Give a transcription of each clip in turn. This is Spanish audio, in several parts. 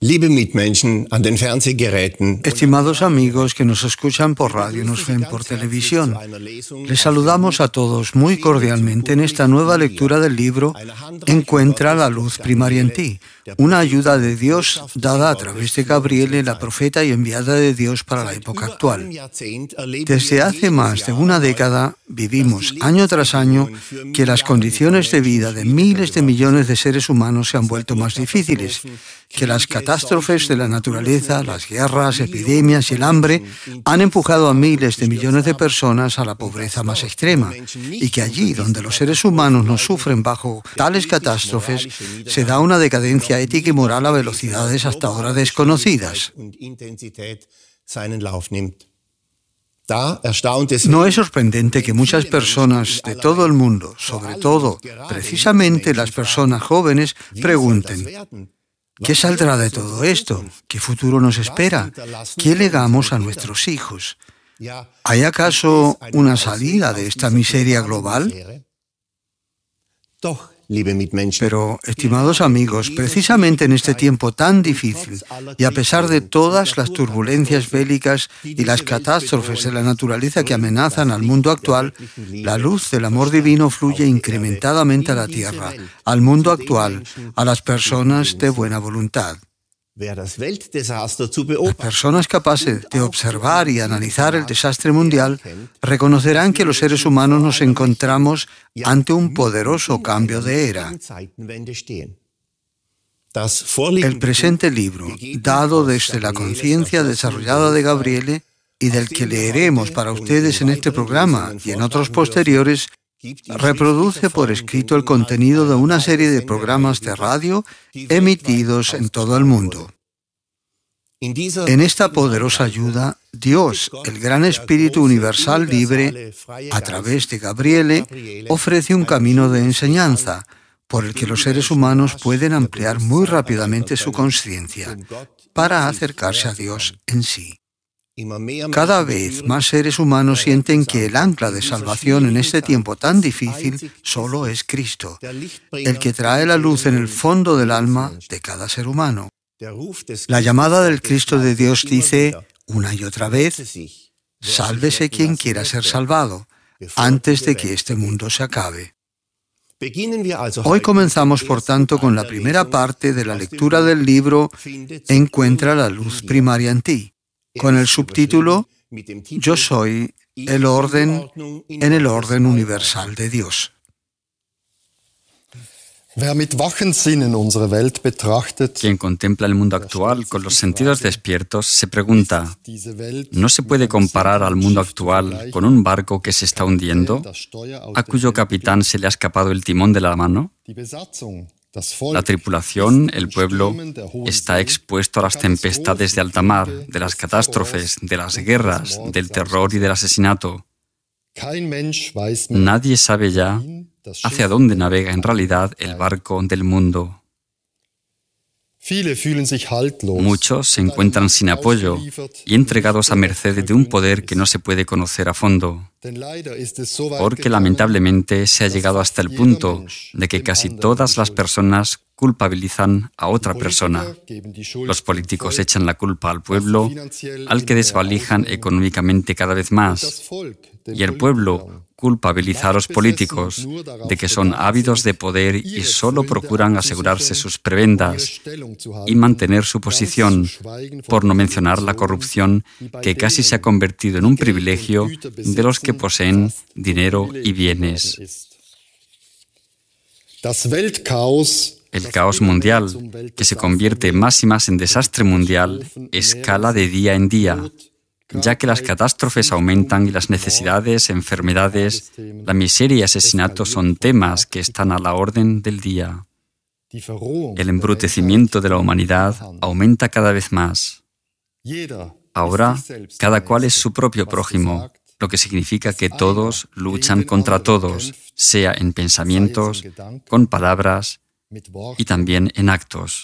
Liebe Mitmenschen an den Fernsehgeräten. Estimados amigos que nos escuchan por radio y nos ven por televisión, les saludamos a todos muy cordialmente en esta nueva lectura del libro Encuentra la luz primaria en ti, una ayuda de Dios dada a través de Gabriele, la profeta y enviada de Dios para la época actual. Desde hace más de una década vivimos año tras año que las condiciones de vida de miles de millones de seres humanos se han vuelto más difíciles, que las catástrofes de la naturaleza, las guerras, epidemias y el hambre han empujado a miles de millones de personas a la pobreza más extrema, y que allí donde los seres humanos no sufren bajo tales catástrofes se da una decadencia ética y moral a velocidades hasta ahora desconocidas. No es sorprendente que muchas personas de todo el mundo, sobre todo precisamente las personas jóvenes, pregunten: ¿qué saldrá de todo esto? ¿Qué futuro nos espera? ¿Qué legamos a nuestros hijos? ¿Hay acaso una salida de esta miseria global? Pero, estimados amigos, precisamente en este tiempo tan difícil y a pesar de todas las turbulencias bélicas y las catástrofes de la naturaleza que amenazan al mundo actual, la luz del amor divino fluye incrementadamente a la tierra, al mundo actual, a las personas de buena voluntad. Las personas capaces de observar y analizar el desastre mundial reconocerán que los seres humanos nos encontramos ante un poderoso cambio de era. El presente libro, dado desde la conciencia desarrollada de Gabriele y del que leeremos para ustedes en este programa y en otros posteriores, reproduce por escrito el contenido de una serie de programas de radio emitidos en todo el mundo. En esta poderosa ayuda, Dios, el gran Espíritu Universal Libre, a través de Gabriele, ofrece un camino de enseñanza por el que los seres humanos pueden ampliar muy rápidamente su conciencia para acercarse a Dios en sí. Cada vez más seres humanos sienten que el ancla de salvación en este tiempo tan difícil solo es Cristo, el que trae la luz en el fondo del alma de cada ser humano. La llamada del Cristo de Dios dice una y otra vez: sálvese quien quiera ser salvado, antes de que este mundo se acabe. Hoy comenzamos, por tanto, con la primera parte de la lectura del libro Encuentra la luz primaria en ti, con el subtítulo Yo soy el orden en el orden universal de Dios. Quien contempla el mundo actual con los sentidos despiertos se pregunta: ¿no se puede comparar al mundo actual con un barco que se está hundiendo, a cuyo capitán se le ha escapado el timón de la mano? La tripulación, el pueblo, está expuesto a las tempestades de alta mar, de las catástrofes, de las guerras, del terror y del asesinato. Nadie sabe ya hacia dónde navega en realidad el barco del mundo. Muchos se encuentran sin apoyo y entregados a merced de un poder que no se puede conocer a fondo, porque lamentablemente se ha llegado hasta el punto de que casi todas las personas culpabilizan a otra persona. Los políticos echan la culpa al pueblo, al que desvalijan económicamente cada vez más, y el pueblo culpabiliza a los políticos de que son ávidos de poder y solo procuran asegurarse sus prebendas y mantener su posición, por no mencionar la corrupción que casi se ha convertido en un privilegio de los que poseen dinero y bienes. El caos mundial, que se convierte más y más en desastre mundial, escala de día en día, ya que las catástrofes aumentan y las necesidades, enfermedades, la miseria y asesinato son temas que están a la orden del día. El embrutecimiento de la humanidad aumenta cada vez más. Ahora, cada cual es su propio prójimo, lo que significa que todos luchan contra todos, sea en pensamientos, con palabras y también en actos.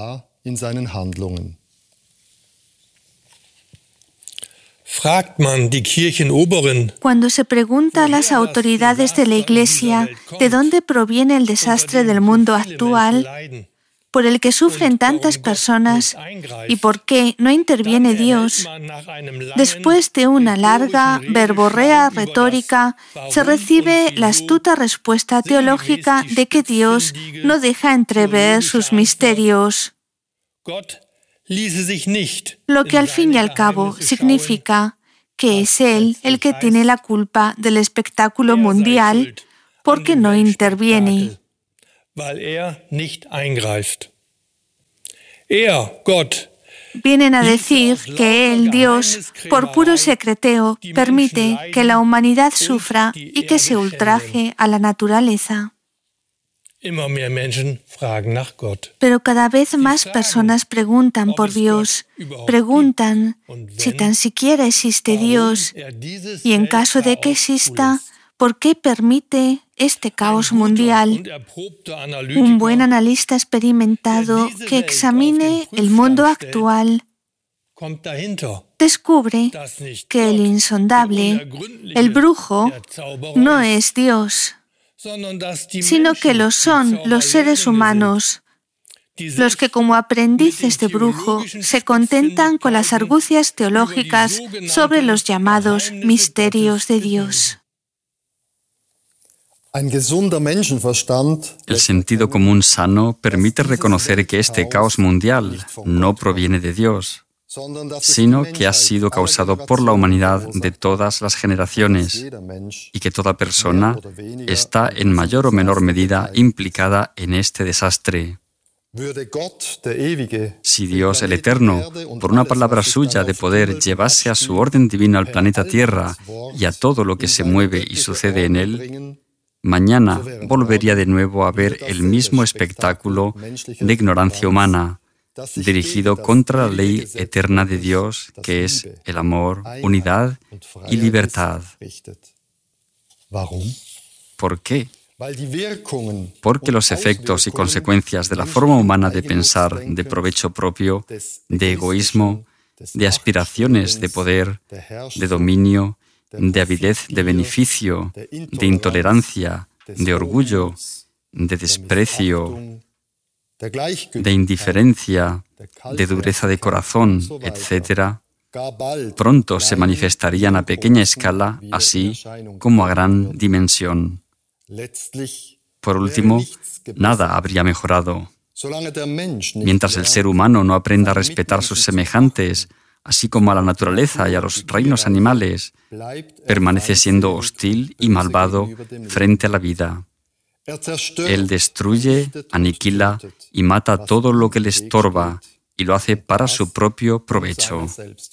Cuando se pregunta a las autoridades de la Iglesia de dónde proviene el desastre del mundo actual, por el que sufren tantas personas y por qué no interviene Dios, después de una larga verborrea retórica, se recibe la astuta respuesta teológica de que Dios no deja entrever sus misterios, lo que al fin y al cabo significa que es Él el que tiene la culpa del espectáculo mundial porque no interviene. Vienen a decir que Él, Dios, por puro secreteo, permite que la humanidad sufra y que se ultraje a la naturaleza. Pero cada vez más personas preguntan por Dios, preguntan si tan siquiera existe Dios y en caso de que exista, ¿por qué permite este caos mundial? Un buen analista experimentado que examine el mundo actual descubre que el insondable, el brujo, no es Dios, sino que lo son los seres humanos, los que como aprendices de brujo se contentan con las argucias teológicas sobre los llamados misterios de Dios. El sentido común sano permite reconocer que este caos mundial no proviene de Dios, sino que ha sido causado por la humanidad de todas las generaciones y que toda persona está en mayor o menor medida implicada en este desastre. Si Dios, el Eterno, por una palabra suya de poder, llevase a su orden divino al planeta Tierra y a todo lo que se mueve y sucede en él, mañana volvería de nuevo a ver el mismo espectáculo de ignorancia humana, dirigido contra la ley eterna de Dios, que es el amor, unidad y libertad. ¿Por qué? Porque los efectos y consecuencias de la forma humana de pensar de provecho propio, de egoísmo, de aspiraciones de poder, de dominio, de avidez de beneficio, de intolerancia, de orgullo, de desprecio, de indiferencia, de dureza de corazón, etc., pronto se manifestarían a pequeña escala, así como a gran dimensión. Por último, nada habría mejorado. Mientras el ser humano no aprenda a respetar a sus semejantes, así como a la naturaleza y a los reinos animales, permanece siendo hostil y malvado frente a la vida. Él destruye, aniquila y mata todo lo que le estorba y lo hace para su propio provecho.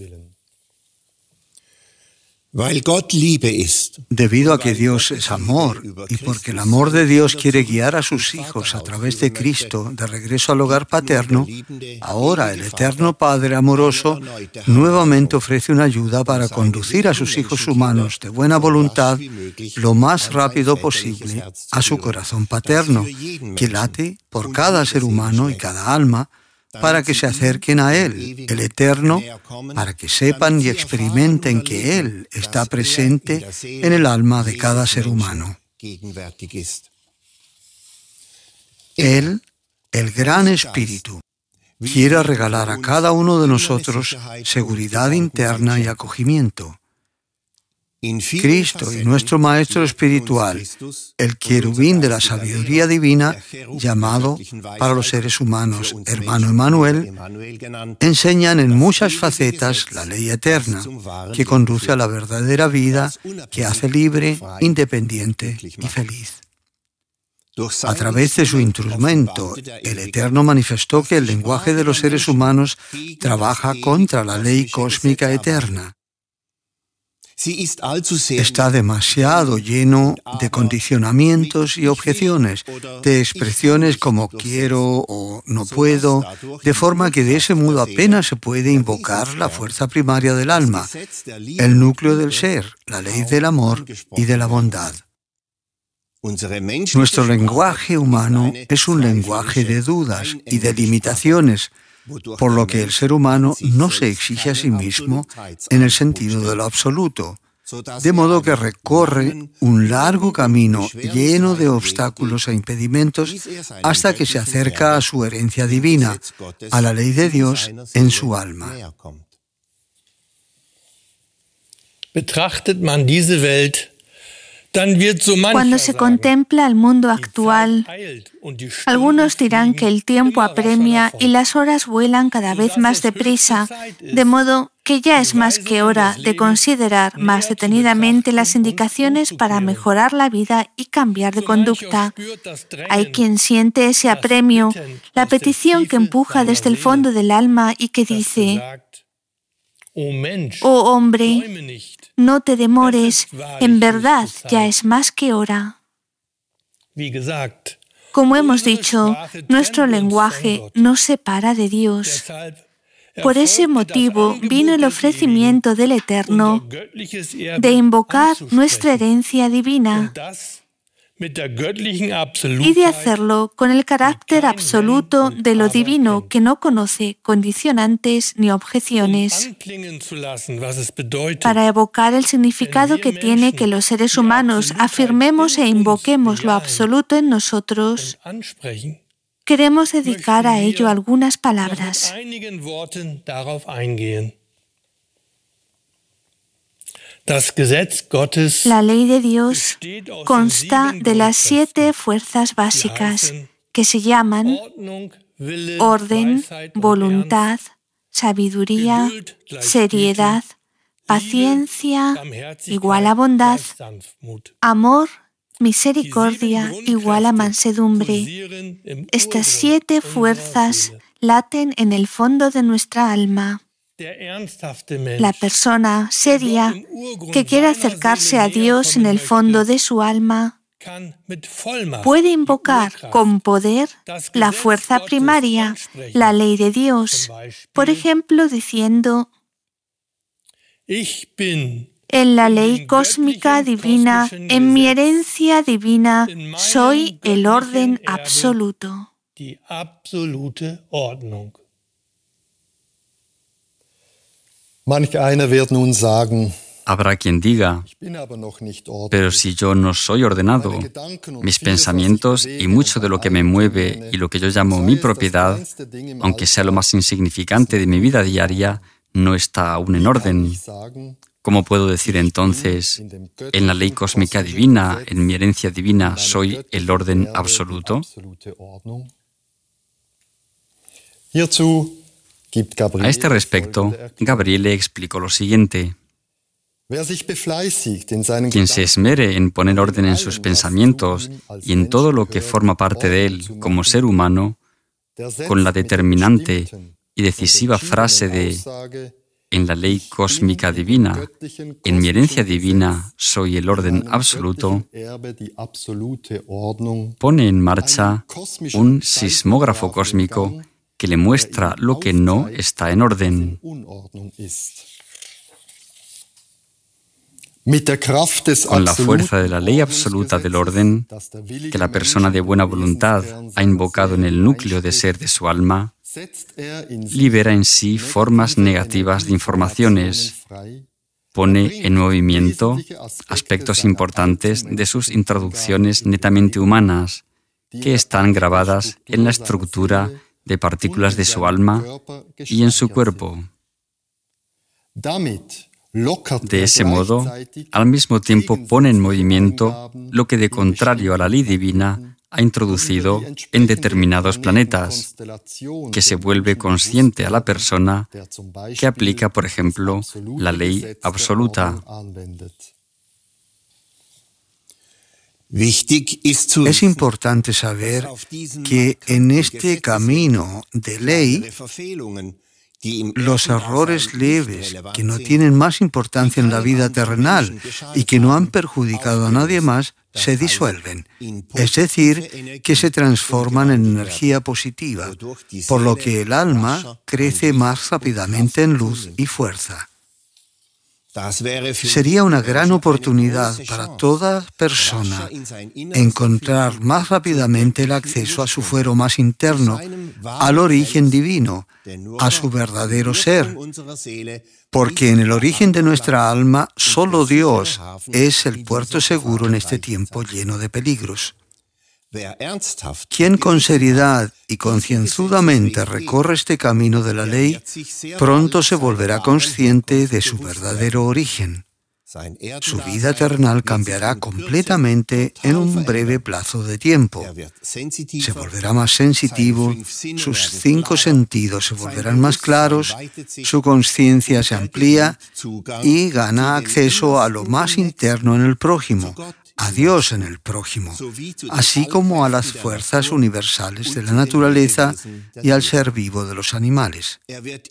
Debido a que Dios es amor y porque el amor de Dios quiere guiar a sus hijos a través de Cristo de regreso al hogar paterno, ahora el eterno Padre amoroso nuevamente ofrece una ayuda para conducir a sus hijos humanos de buena voluntad lo más rápido posible a su corazón paterno, que late por cada ser humano y cada alma, para que se acerquen a Él, el Eterno, para que sepan y experimenten que Él está presente en el alma de cada ser humano. Él, el Gran Espíritu, quiere regalar a cada uno de nosotros seguridad interna y acogimiento. Cristo y nuestro Maestro espiritual, el querubín de la sabiduría divina, llamado para los seres humanos Hermano Emmanuel, enseñan en muchas facetas la ley eterna, que conduce a la verdadera vida, que hace libre, independiente y feliz. A través de su instrumento, el Eterno manifestó que el lenguaje de los seres humanos trabaja contra la ley cósmica eterna. Está demasiado lleno de condicionamientos y objeciones, de expresiones como quiero o no puedo, de forma que de ese modo apenas se puede invocar la fuerza primaria del alma, el núcleo del ser, la ley del amor y de la bondad. Nuestro lenguaje humano es un lenguaje de dudas y de limitaciones, por lo que el ser humano no se exige a sí mismo en el sentido de lo absoluto, de modo que recorre un largo camino lleno de obstáculos e impedimentos hasta que se acerca a su herencia divina, a la ley de Dios en su alma. Betrachtet man diese Welt, cuando se contempla el mundo actual, algunos dirán que el tiempo apremia y las horas vuelan cada vez más deprisa, de modo que ya es más que hora de considerar más detenidamente las indicaciones para mejorar la vida y cambiar de conducta. Hay quien siente ese apremio, la petición que empuja desde el fondo del alma y que dice: «Oh hombre, no te demores, en verdad ya es más que hora». Como hemos dicho, nuestro lenguaje nos separa de Dios. Por ese motivo vino el ofrecimiento del Eterno de invocar nuestra herencia divina y de hacerlo con el carácter absoluto de lo divino que no conoce condicionantes ni objeciones, para evocar el significado que tiene que los seres humanos afirmemos e invoquemos lo absoluto en nosotros. Queremos dedicar a ello algunas palabras. La ley de Dios consta de las 7 fuerzas básicas que se llaman orden, voluntad, sabiduría, seriedad, paciencia igual a bondad, amor, misericordia igual a mansedumbre. Estas 7 fuerzas laten en el fondo de nuestra alma. La persona seria que quiere acercarse a Dios en el fondo de su alma puede invocar con poder la fuerza primaria, la ley de Dios, por ejemplo, diciendo: en la ley cósmica divina, en mi herencia divina, soy el orden absoluto. Habrá quien diga: pero si yo no soy ordenado, mis pensamientos y mucho de lo que me mueve y lo que yo llamo mi propiedad, aunque sea lo más insignificante de mi vida diaria, no está aún en orden. ¿Cómo puedo decir entonces, en la ley cósmica divina, en mi herencia divina, soy el orden absoluto? A este respecto, Gabriele explicó lo siguiente: quien se esmere en poner orden en sus pensamientos y en todo lo que forma parte de él como ser humano, con la determinante y decisiva frase de «en la ley cósmica divina, en mi herencia divina, soy el orden absoluto», pone en marcha un sismógrafo cósmico que le muestra lo que no está en orden. Con la fuerza de la ley absoluta del orden, que la persona de buena voluntad ha invocado en el núcleo de ser de su alma, libera en sí formas negativas de informaciones, pone en movimiento aspectos importantes de sus introducciones netamente humanas, que están grabadas en la estructura de partículas de su alma y en su cuerpo. De ese modo, al mismo tiempo pone en movimiento lo que de contrario a la ley divina ha introducido en determinados planetas, que se vuelve consciente a la persona que aplica, por ejemplo, la ley absoluta. Es importante saber que en este camino de ley, los errores leves que no tienen más importancia en la vida terrenal y que no han perjudicado a nadie más se disuelven, es decir, que se transforman en energía positiva, por lo que el alma crece más rápidamente en luz y fuerza. Sería una gran oportunidad para toda persona encontrar más rápidamente el acceso a su fuero más interno, al origen divino, a su verdadero ser, porque en el origen de nuestra alma solo Dios es el puerto seguro en este tiempo lleno de peligros. Quien con seriedad y concienzudamente recorre este camino de la ley, pronto se volverá consciente de su verdadero origen. Su vida terrenal cambiará completamente en un breve plazo de tiempo. Se volverá más sensitivo, sus 5 sentidos se volverán más claros, su conciencia se amplía y gana acceso a lo más interno en el prójimo, a Dios en el prójimo, así como a las fuerzas universales de la naturaleza y al ser vivo de los animales.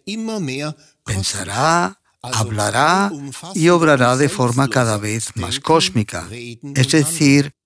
Pensará, hablará y obrará de forma cada vez más cósmica, es decir,